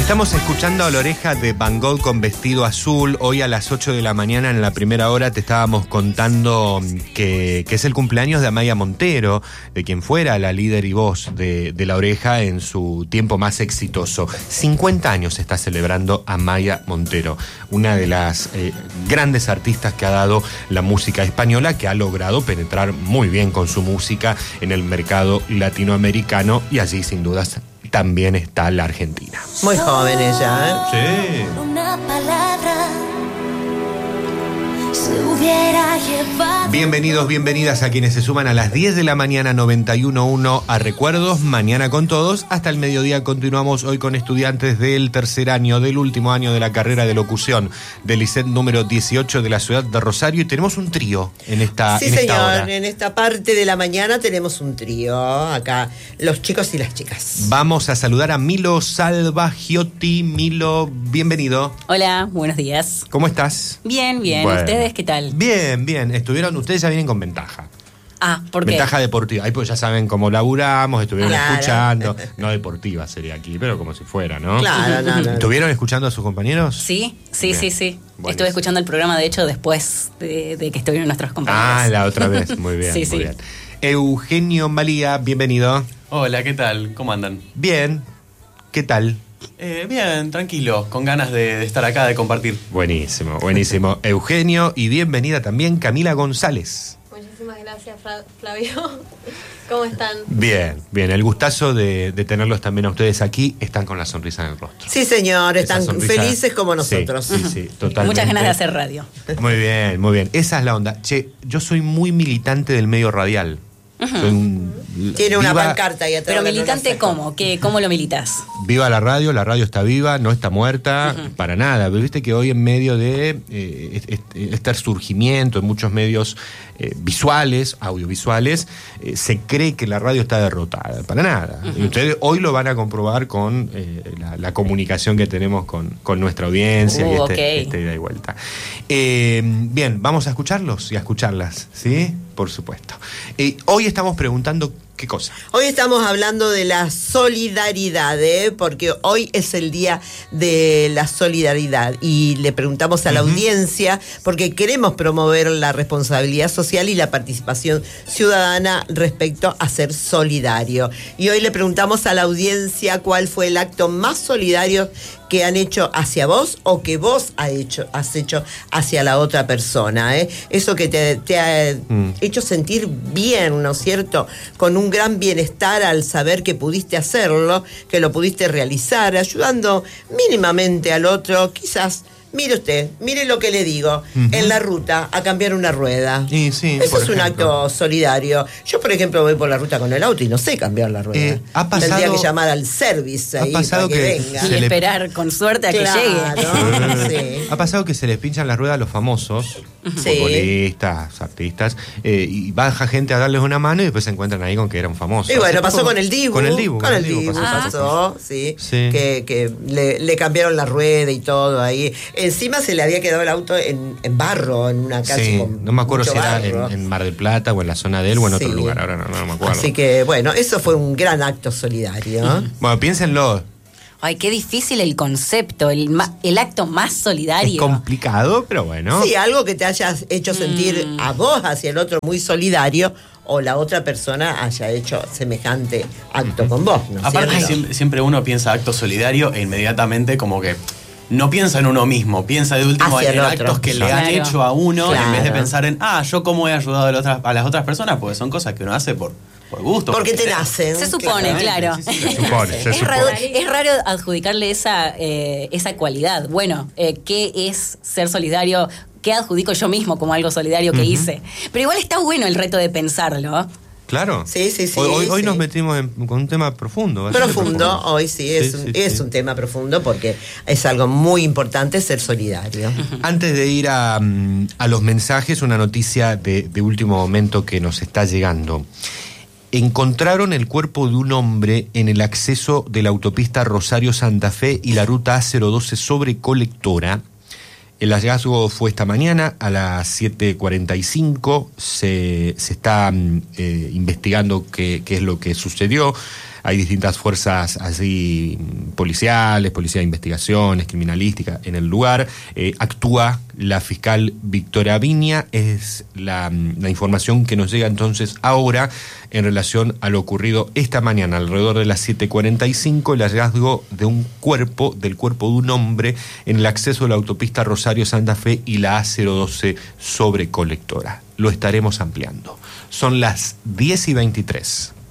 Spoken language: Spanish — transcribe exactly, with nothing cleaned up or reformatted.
Estamos escuchando a la oreja de Van Gogh con Vestido Azul. Hoy a las ocho de la mañana, en la primera hora, te estábamos contando que, que es el cumpleaños de Amaya Montero, de quien fuera la líder y voz de, de la oreja en su tiempo más exitoso. cincuenta años está celebrando Amaya Montero, una de las eh, grandes artistas que ha dado la música española, que ha logrado penetrar muy bien con su música en el mercado latinoamericano, y allí sin dudas también está la Argentina. Muy joven ella, ¿eh? Sí. Una palabra se hubiera llevado. Bienvenidos, bienvenidas a quienes se suman a las diez de la mañana, noventa y uno punto uno a Recuerdos, mañana con todos. Hasta el mediodía continuamos hoy con estudiantes del tercer año, del último año de la carrera de locución del Licet número dieciocho de la ciudad de Rosario, y tenemos un trío en esta, Sí, en esta señor, hora. en esta parte de la mañana tenemos un trío, acá, los chicos y las chicas. Vamos a saludar a Milo Salvagiotti. Milo, bienvenido. Hola, buenos días. ¿Cómo estás? Bien, bien. Bueno. ¿Ustedes qué tal? Bien, bien. Estuvieron, ustedes ya vienen con ventaja. Ah, ¿por qué? Ventaja deportiva. Ahí pues ya saben cómo laburamos, estuvieron Claro. escuchando. No deportiva sería aquí, pero como si fuera, ¿no? Claro, no, no, no. ¿Estuvieron escuchando a sus compañeros? Sí, sí, Bien. sí, sí. Buenísimo. Estuve escuchando el programa, de hecho, después de, de que estuvieron nuestros compañeros. Ah, la otra vez. Muy bien, Sí, muy sí. bien. Eugenio Malía, bienvenido. Hola, ¿qué tal? ¿Cómo andan? Bien. ¿Qué tal? Eh, bien, tranquilo, con ganas de, de estar acá, de compartir. Buenísimo, buenísimo. Eugenio, y bienvenida también Camila González. Muchísimas gracias, Fra- Flavio. ¿Cómo están? Bien, bien. El gustazo de, de tenerlos también a ustedes aquí. Están con la sonrisa en el rostro. Sí, señor, Esa están sonrisa- felices como nosotros. Sí, sí, sí, totalmente. Muchas ganas de hacer radio. Muy bien, muy bien. Esa es la onda. Che, yo soy muy militante del medio radial. Soy un- Tiene una viva- pancarta ahí atrás. Pero de militante, Rosa. ¿cómo? ¿Qué, ¿Cómo lo militas? Viva la radio, la radio está viva, no está muerta, para nada. Pero viste que hoy en medio de eh, este, este surgimiento en muchos medios eh, visuales, audiovisuales, eh, se cree que la radio está derrotada. Para nada. Y ustedes hoy lo van a comprobar con eh, la, la comunicación que tenemos con, con nuestra audiencia Uh, y este, ok. este ida y vuelta. Eh, bien, vamos a escucharlos y a escucharlas, ¿sí? Por supuesto. Eh, hoy estamos preguntando qué cosa. Hoy estamos hablando de la solidaridad, ¿eh? Porque hoy es el día de la solidaridad y le preguntamos a la Ujú. audiencia porque queremos promover la responsabilidad social y la participación ciudadana respecto a ser solidario. Y hoy le preguntamos a la audiencia cuál fue el acto más solidario que han hecho hacia vos o que vos ha hecho, has hecho hacia la otra persona, ¿eh? Eso que te, te ha Mm. hecho sentir bien, ¿no es cierto? Con un gran bienestar al saber que pudiste hacerlo, que lo pudiste realizar, ayudando mínimamente al otro, quizás. Mire usted, mire lo que le digo, Ujú. en la ruta a cambiar una rueda. Y sí, Eso por es un ejemplo. acto solidario. Yo, por ejemplo, voy por la ruta con el auto y no sé cambiar la rueda. Eh, ha pasado- Tendría que llamar al service ha ahí pasado para que, que venga. Y Se le- esperar con suerte a que llegue. Claro, sí. Ha pasado que se les pinchan las ruedas a los famosos, Sí. futbolistas, artistas, eh, y baja gente a darles una mano y después se encuentran ahí con que eran famosos. Y bueno, Hace pasó poco- con el Dibu. Con el Dibu. Con el Dibu pasó, Ah. pasó, sí. Sí. Que, que le, le cambiaron la rueda y todo ahí. Encima se le había quedado el auto en, en barro, en una calle Sí, con no me acuerdo mucho si era barro. en, en Mar del Plata o en la zona de él o en otro Sí. lugar, ahora no, no me acuerdo. Así que, bueno, eso fue un gran acto solidario. Bueno, piénsenlo, Ay, qué difícil el concepto, el, ma- el acto más solidario. es complicado, pero bueno. Sí, algo que te hayas hecho sentir Mm. a vos hacia el otro muy solidario o la otra persona haya hecho semejante acto con vos, ¿no es Aparte, cierto? siempre, siempre uno piensa acto solidario e inmediatamente como que no piensa en uno mismo, piensa de último Hacia en el otro. actos que le han Claro. hecho a uno Claro. en vez de pensar en, ah, yo cómo he ayudado a, la otra- a las otras personas, porque son cosas que uno hace por, por gusto. Porque te querer. nacen. Se supone, claro. Sí, sí, Se supone, se Es supone. raro, es raro adjudicarle esa, eh, esa cualidad. Bueno, eh, ¿qué es ser solidario? ¿Qué adjudico yo mismo como algo solidario que Ujú. hice? Pero igual está bueno el reto de pensarlo. Claro. Sí, sí, sí, Hoy, hoy- hoy sí. nos metimos en- con un tema profundo. bastante Profundo, hoy sí, es, Sí, un, sí, es sí. un tema profundo porque es algo muy importante ser solidario. Antes de ir a, mm, a los mensajes, una noticia de, de último momento que nos está llegando. Encontraron el cuerpo de un hombre en el acceso de la autopista Rosario-Santa Fe y la ruta A cero doce sobre Colectora. El hallazgo fue esta mañana a las siete cuarenta y cinco. Se, se está mm, eh, investigando qué, qué es lo que sucedió. hay distintas fuerzas así policiales, policía de investigaciones, criminalística en el lugar. Eh, actúa la fiscal Victoria Viña, es la, la información que nos llega entonces ahora en relación a lo ocurrido esta mañana, alrededor de las siete cuarenta y cinco, el hallazgo de un cuerpo, del cuerpo de un hombre en el acceso a la autopista Rosario-Santa Fe y la A cero doce sobre Colectora. Lo estaremos ampliando. Son las diez y veintitrés.